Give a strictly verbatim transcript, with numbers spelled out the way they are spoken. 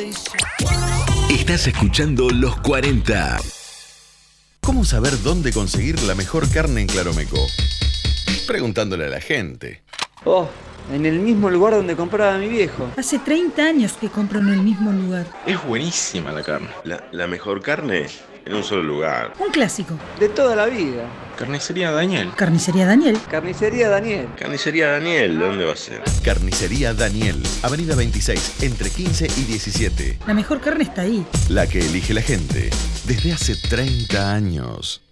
Estás escuchando Los cuarenta. ¿Cómo saber dónde conseguir la mejor carne en Claromeco? Preguntándole a la gente. Oh, en el mismo lugar donde compraba mi viejo. Hace treinta años que compro en el mismo lugar. Es buenísima la carne. La, la mejor carne en un solo lugar. Un clásico. De toda la vida. Carnicería Daniel. Carnicería Daniel. Carnicería Daniel. Carnicería Daniel, ¿de dónde va a ser? Carnicería Daniel, Avenida veintiséis, entre quince y diecisiete. La mejor carne está ahí. La que elige la gente desde hace treinta años.